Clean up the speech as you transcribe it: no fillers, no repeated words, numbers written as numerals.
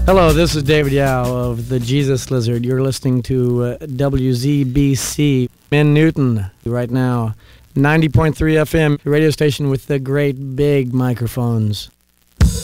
Hello, this is David Yao of the Jesus Lizard. You're listening to WZBC in Newton right now. 90.3 FM, radio station with the great big microphones.